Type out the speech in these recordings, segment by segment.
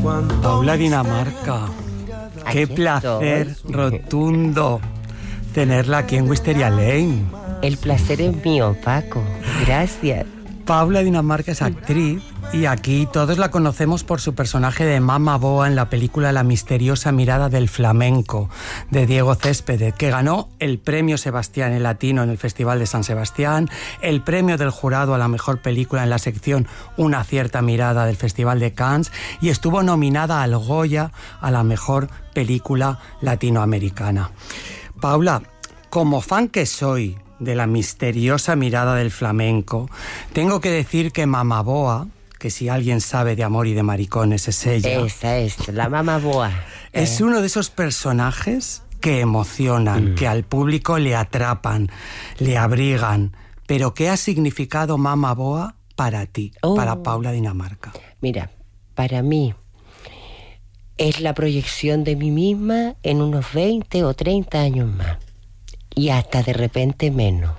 Paula Dinamarca, qué Aquí placer estoy. rotundo tenerla aquí en Wisteria Lane. El placer es mío, Paco. Gracias. Paula Dinamarca es actriz y aquí todos la conocemos por su personaje de Mama Boa en la película La misteriosa mirada del flamenco de Diego Céspedes, que ganó el premio Sebastián en Latino en el Festival de San Sebastián, el premio del jurado a la mejor película en la sección Una cierta mirada del Festival de Cannes y estuvo nominada al Goya a la mejor película latinoamericana. Paula, como fan que soy de La misteriosa mirada del flamenco, tengo que decir que Mama Boa, que si alguien sabe de amor y de maricones es ella. Esa es, la Mama Boa. Es uno de esos personajes que emocionan, que al público le atrapan, le abrigan. Pero ¿qué ha significado Mama Boa para ti, para Paula Dinamarca? Mira, para mí es la proyección de mí misma en unos 20 o 30 años más. Y hasta de repente menos.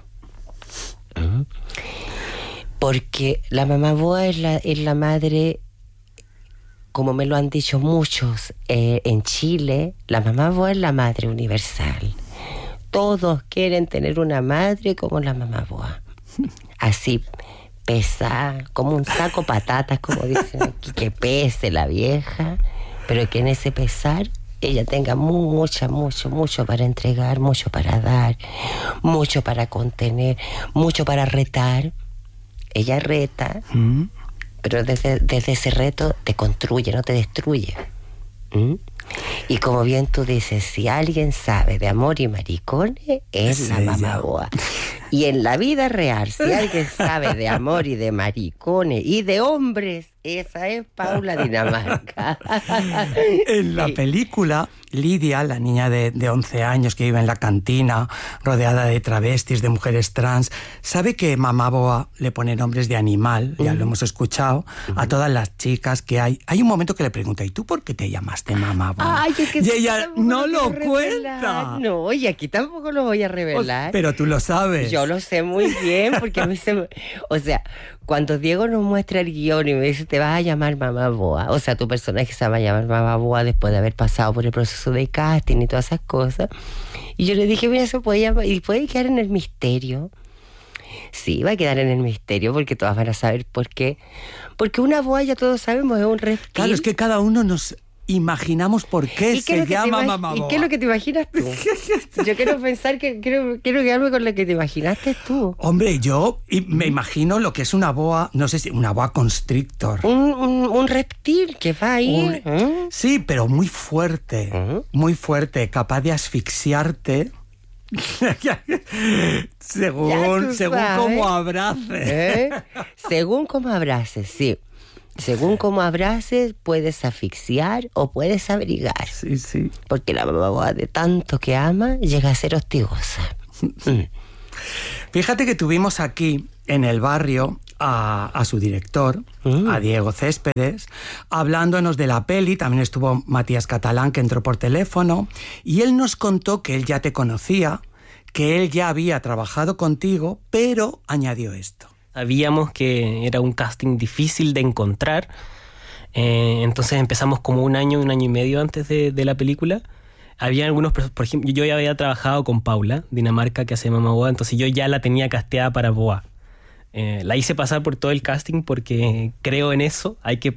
Porque la Mama Boa es la madre, como me lo han dicho muchos en Chile, la Mama Boa es la madre universal. Todos quieren tener una madre como la Mama Boa. Así, pesada, como un saco patatas, como dicen aquí, que pese la vieja, pero que en ese pesar ella tenga mucho para entregar, mucho para dar, mucho para contener, mucho para retar. Ella reta, pero desde ese reto te construye, no te destruye. Y como bien tú dices, si alguien sabe de amor y maricones, es la Mama Boa. Y en la vida real, si alguien sabe de amor y de maricones y de hombres, esa es Paula Dinamarca. En la película, Lidia, la niña de 11 años que vive en la cantina, rodeada de travestis, de mujeres trans, sabe que Mama Boa le pone nombres de animal, ya lo hemos escuchado, a todas las chicas que hay. Hay un momento que le pregunta, ¿y tú por qué te llamaste Mama Boa? Ay, es que y ella no lo revelar. cuenta. No, y aquí tampoco lo voy a revelar. Pero tú lo sabes. Yo lo sé muy bien, porque a mí o sea, cuando Diego nos muestra el guión y me dice, te vas a llamar Mama Boa, o sea, tu personaje se va a llamar Mama Boa después de haber pasado por el proceso de casting y todas esas cosas, y yo le dije, mira, eso puede llamar, y puede quedar en el misterio. Sí, va a quedar en el misterio, porque todas van a saber por qué. Porque una boa, ya todos sabemos, es un reptil. Claro, es que cada uno nos imaginamos por qué se llama Mama Boa. ¿Y qué es lo que te imaginas tú? Yo quiero pensar que quiero quedarme con lo que te imaginaste tú. Hombre, yo me imagino lo que es una boa, no sé si una boa constrictor. Un reptil que va ahí. Sí, pero muy fuerte, capaz de asfixiarte. según cómo abraces. Según cómo abraces, sí. Según cómo abraces, puedes asfixiar o puedes abrigar. Sí. Porque la Mama Boa, de tanto que ama, llega a ser hostigosa. Fíjate que tuvimos aquí, en el barrio, a su director, a Diego Céspedes, hablándonos de la peli. También estuvo Matías Catalán, que entró por teléfono, y él nos contó que él ya te conocía, que él ya había trabajado contigo, pero añadió esto. Sabíamos que era un casting difícil de encontrar, entonces empezamos como un año y medio antes de la película. Había algunos, por ejemplo, yo ya había trabajado con Paula Dinamarca, que hace Mama Boa, entonces yo ya la tenía casteada para Boa. La hice pasar por todo el casting porque creo en eso.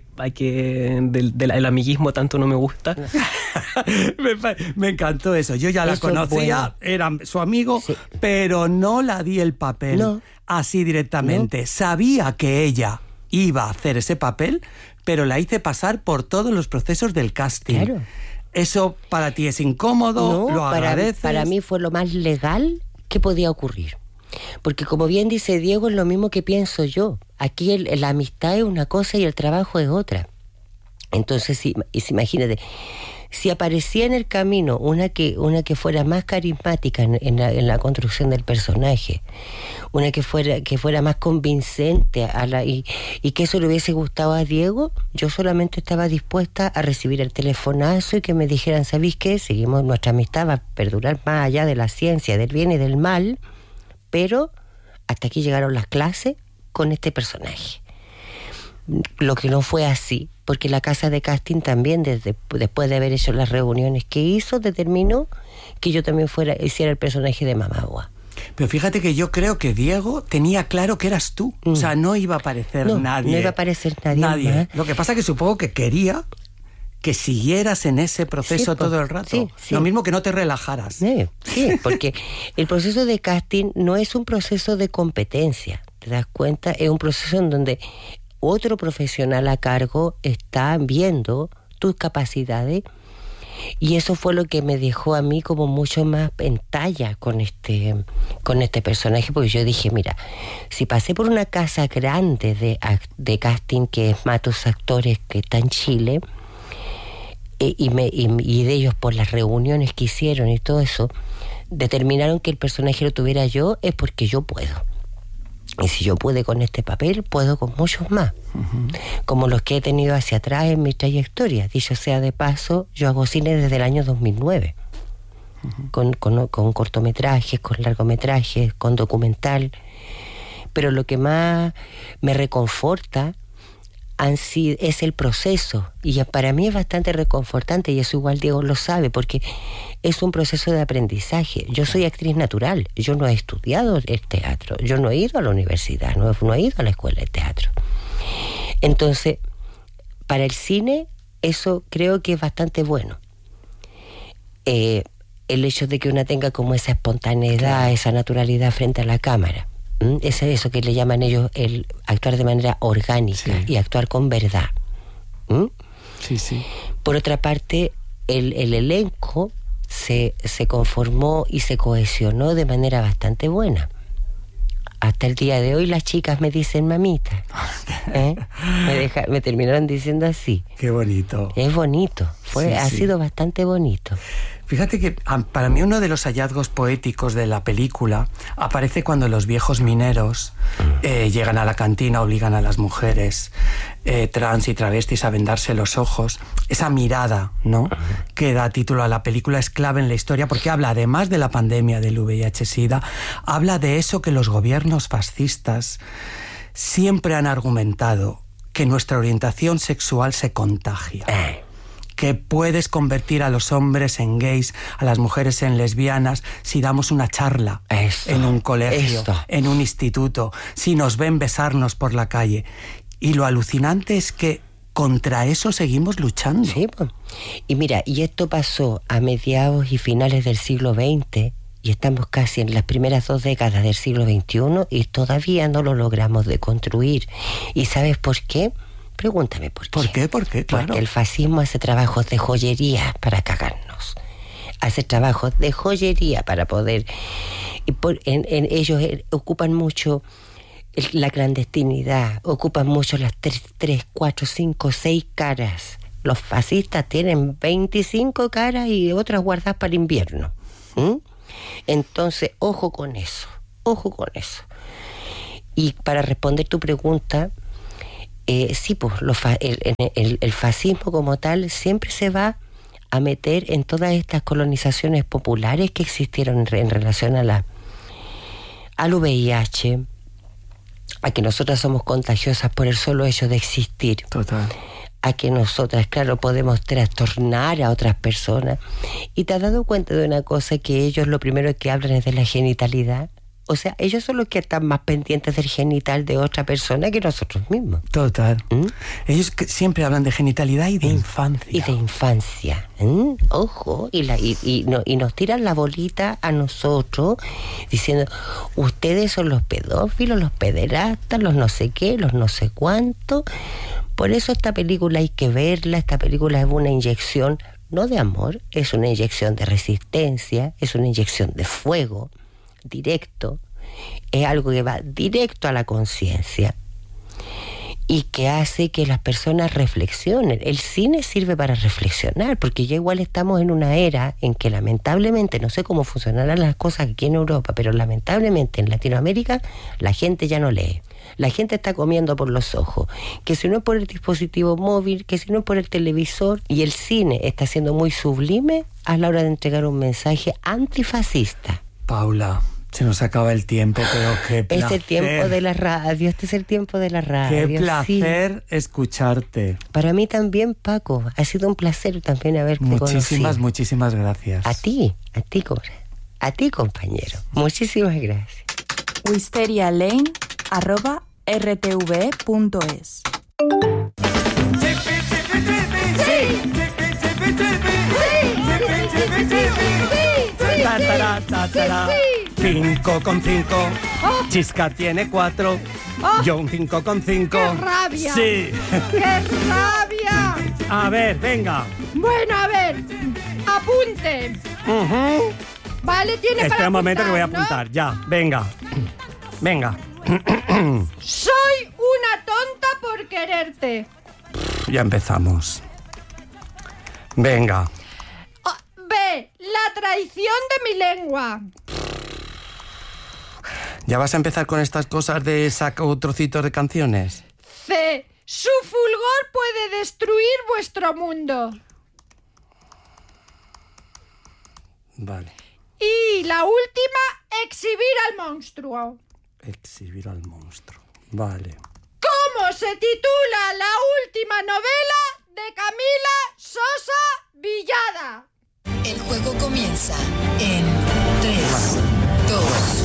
El amiguismo tanto no me gusta. Me encantó eso. Yo ya la conocía, era su amigo, sí, pero no la di el papel así directamente. Sabía que ella iba a hacer ese papel, pero la hice pasar por todos los procesos del casting. Claro. ¿Eso para ti es incómodo? ¿Lo agradeces? Para mí fue lo más legal que podía ocurrir. Porque como bien dice Diego, es lo mismo que pienso yo. Aquí la amistad es una cosa y el trabajo es otra. Entonces, imagínate, si aparecía en el camino una que fuera más carismática en la construcción del personaje, una que fuera más convincente y que eso le hubiese gustado a Diego, yo solamente estaba dispuesta a recibir el telefonazo y que me dijeran, ¿sabéis qué? Seguimos, nuestra amistad va a perdurar más allá de la ciencia, del bien y del mal, pero hasta aquí llegaron las clases con este personaje. Lo que no fue así, porque la casa de casting también, después de haber hecho las reuniones que hizo, determinó que yo también hiciera el personaje de Mamá Boa. Pero fíjate que yo creo que Diego tenía claro que eras tú. O sea, no iba a aparecer nadie. No iba a aparecer nadie más. Lo que pasa es que supongo que quería que siguieras en ese proceso todo el rato. Sí. Lo mismo que no te relajaras. Sí, porque el proceso de casting no es un proceso de competencia, ¿te das cuenta? Es un proceso en donde otro profesional a cargo está viendo tus capacidades, y eso fue lo que me dejó a mí como mucho más en talla con este personaje, porque yo dije, mira, si pasé por una casa grande de casting, que es Matos Actores, que está en Chile, y de ellos, por las reuniones que hicieron y todo eso, determinaron que el personaje lo tuviera yo, es porque yo puedo. Y si yo pude con este papel, puedo con muchos más. Como los que he tenido hacia atrás en mi trayectoria. Dicho sea de paso, yo hago cine desde el año 2009. Con cortometrajes, con largometrajes, con documental. Pero lo que más me reconforta es el proceso. Y para mí es bastante reconfortante, y eso igual Diego lo sabe, porque es un proceso de aprendizaje. Yo soy actriz natural, yo no he estudiado el teatro, yo no he ido a la universidad, no he ido a la escuela de teatro. Entonces, para el cine, eso creo que es bastante bueno. El hecho de que una tenga como esa espontaneidad, esa naturalidad frente a la cámara. Es eso que le llaman ellos el actuar de manera orgánica, y actuar con verdad. Sí. Por otra parte, el elenco se conformó y se cohesionó de manera bastante buena. Hasta el día de hoy las chicas me dicen mamita. Me terminaron diciendo así. Qué bonito. Es bonito. Ha sido bastante bonito. Fíjate que para mí uno de los hallazgos poéticos de la película aparece cuando los viejos mineros llegan a la cantina, obligan a las mujeres trans y travestis a vendarse los ojos. Esa mirada, ¿no?, que da título a la película es clave en la historia, porque habla, además de la pandemia del VIH-Sida, habla de eso que los gobiernos fascistas siempre han argumentado, que nuestra orientación sexual se contagia. Que puedes convertir a los hombres en gays, a las mujeres en lesbianas, si damos una charla en un colegio, en un instituto, si nos ven besarnos por la calle. Y lo alucinante es que contra eso seguimos luchando. Sí, pues. Y mira, y esto pasó a mediados y finales del siglo XX, y estamos casi en las primeras 2 décadas del siglo XXI, y todavía no lo logramos deconstruir. ¿Y sabes por qué? Pregúntame por qué. ¿Por qué? Claro. Porque el fascismo hace trabajos de joyería para cagarnos. Hace trabajos de joyería para poder... ellos ocupan mucho la clandestinidad, ocupan mucho las 3, 4, 5, 6 caras. Los fascistas tienen 25 caras y otras guardadas para el invierno. Entonces, ojo con eso. Y para responder tu pregunta... sí, pues el fascismo como tal siempre se va a meter en todas estas colonizaciones populares que existieron en relación al VIH, a que nosotras somos contagiosas por el solo hecho de existir. Total. A que nosotras, claro, podemos trastornar a otras personas. ¿Y te has dado cuenta de una cosa? Que ellos lo primero que hablan es de la genitalidad. O sea, ellos son los que están más pendientes del genital de otra persona que nosotros mismos. Total. Ellos siempre hablan de genitalidad y de infancia. Y de infancia. Ojo, y nos tiran la bolita a nosotros diciendo, ustedes son los pedófilos, los pederastas, los no sé qué, los no sé cuánto. Por eso esta película hay que verla. Esta película es una inyección, no de amor, es una inyección de resistencia, es una inyección de fuego. Directo, es algo que va directo a la conciencia y que hace que las personas reflexionen. El cine sirve para reflexionar, porque ya igual estamos en una era en que lamentablemente, no sé cómo funcionarán las cosas aquí en Europa, pero lamentablemente en Latinoamérica la gente ya no lee. La gente está comiendo por los ojos, que si no es por el dispositivo móvil, que si no es por el televisor, y el cine está siendo muy sublime a la hora de entregar un mensaje antifascista. Paula, Se nos acaba el tiempo, pero qué placer. Es el tiempo de la radio, este es el tiempo de la radio. Qué placer escucharte. Para mí también, Paco, ha sido un placer también haberte conocido. Muchísimas gracias. A ti, compañero. Muchísimas gracias. wisterialane@rtve.es. Cinco con 5, Chisca tiene 4, yo un 5 con 5. ¡Qué rabia! Sí. ¡Qué rabia! A ver, venga. Bueno, a ver, apunte. Vale, tiene Espera para un momento apuntar, que voy a ¿no? apuntar, ya, venga. Venga. Soy una tonta por quererte. Ya empezamos. Venga. B, la traición de mi lengua. ¿Ya vas a empezar con estas cosas de saco trocitos de canciones? C, su fulgor puede destruir vuestro mundo. Vale. Y la última, exhibir al monstruo. Exhibir al monstruo. Vale. ¿Cómo se titula la última novela de Camila Sosa Villada? El juego comienza en 3, 2,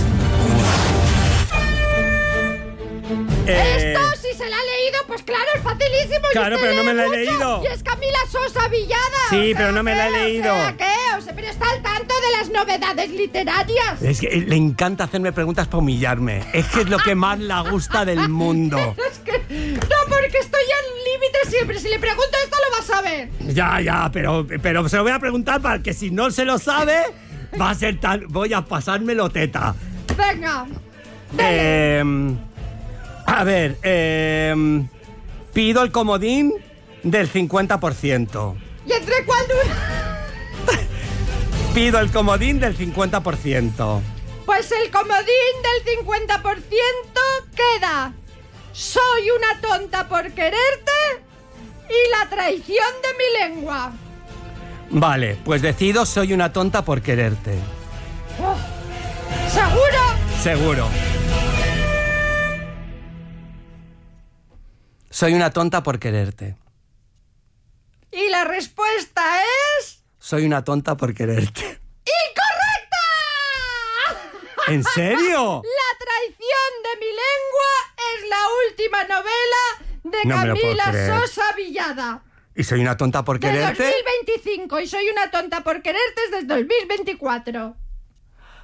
1. Esto, si se la ha leído, pues claro, es facilísimo. Claro, y usted pero no me lee la he mucho, leído. Y es Camila Sosa Villada. Sí, pero no me la he ¿qué? leído. Pero está al tanto de las novedades literarias. Es que le encanta hacerme preguntas para humillarme. Es que es lo que más le gusta del mundo. Es que no, porque estoy al límite siempre. Si le pregunto esto, lo vas a ver. Ya, pero se lo voy a preguntar para que si no se lo sabe, va a ser tan... Voy a pasármelo teta. Venga. A ver, pido el comodín del 50%. ¿Y entre cuál dura? Pido el comodín del 50%. Pues el comodín del 50% queda. Soy una tonta por quererte y la traición de mi lengua. Vale, pues decido soy una tonta por quererte. Oh, ¿seguro? Seguro. Soy una tonta por quererte. Y la respuesta es... Soy una tonta por quererte. ¡incorrecta! ¿En serio? La traición de mi lengua es la última novela de No me lo puedo Camila creer. Sosa Villada. ¿Y soy una tonta por De quererte? 2025 y soy una tonta por quererte desde 2024.